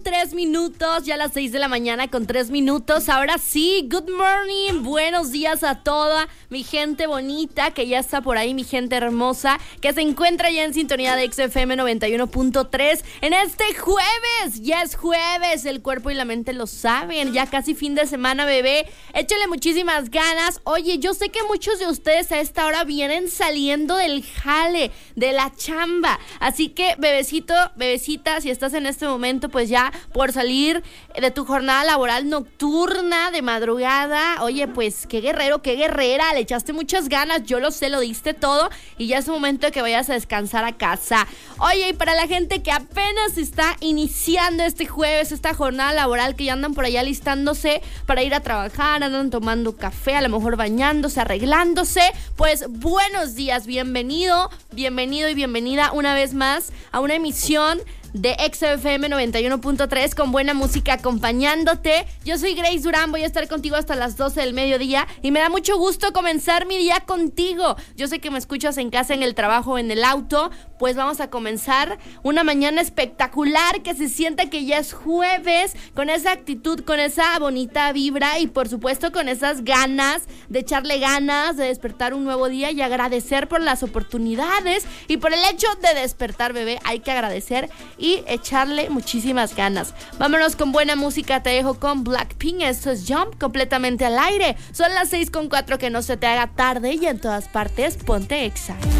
3 minutos, ya a las 6 de la mañana con 3 minutos. Ahora sí, good morning, buenos días a toda mi gente bonita que ya está por ahí, mi gente hermosa, que se encuentra ya en sintonía de XFM 91.3 en este jueves. Ya es jueves, el cuerpo y la mente lo saben, ya casi fin de semana, bebé. Échale muchísimas ganas. Oye, yo sé que muchos de ustedes a esta hora vienen saliendo del jale, de la chamba, así que bebecito, bebecita, si estás en este momento pues ya por salir de tu jornada laboral nocturna de madrugada, oye, pues qué guerrero, qué guerrera, le echaste muchas ganas, yo lo sé, lo diste todo y ya es momento de que vayas a descansar a casa. Oye, y para la gente que apenas está iniciando este jueves, esta jornada laboral, que ya andan por allá listándose para ir a trabajar, andan tomando café, a lo mejor bañándose, arreglándose, pues buenos días, bienvenido y bienvenida una vez más a una emisión de XFM 91.3 con buena música acompañándote. Yo soy Grace Durán, voy a estar contigo hasta las 12 del mediodía y me da mucho gusto comenzar mi día contigo. Yo sé que me escuchas en casa, en el trabajo, en el auto, pues vamos a comenzar una mañana espectacular, que se sienta que ya es jueves, con esa actitud, con esa bonita vibra y por supuesto con esas ganas de echarle ganas, de despertar un nuevo día y agradecer por las oportunidades y por el hecho de despertar, bebé. Hay que agradecer y echarle muchísimas ganas. Vámonos con buena música, te dejo con Blackpink. Esto es Jump, completamente al aire. Son las 6:04, que no se te haga tarde y en todas partes ponte Exa.